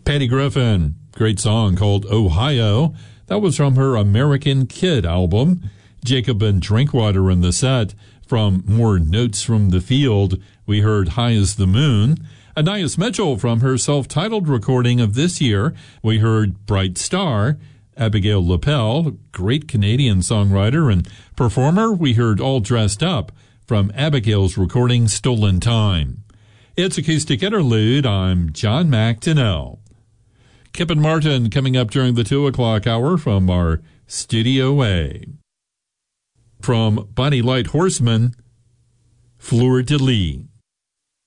Patty Griffin, great song called Ohio. That was from her American Kid album. Jacob and Drinkwater in the set. From More Notes from the Field, we heard High as the Moon. Anais Mitchell from her self-titled recording of this year, we heard Bright Star. Abigail Lapel, great Canadian songwriter and performer, we heard All Dressed Up from Abigail's recording Stolen Time. It's Acoustic Interlude. I'm John McDonnell. Kip and Martin coming up during the 2 o'clock hour from our Studio A. From Bonnie Light Horseman, Fleur de Lis.